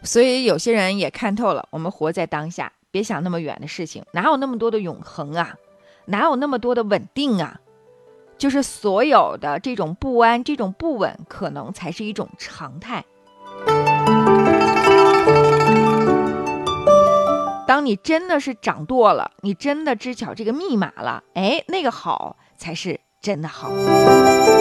所以有些人也看透了，我们活在当下，别想那么远的事情，哪有那么多的永恒啊，哪有那么多的稳定啊，就是所有的这种不安，这种不稳，可能才是一种常态。当你真的是掌舵了，你真的知晓这个密码了，哎，那个好才是真的好。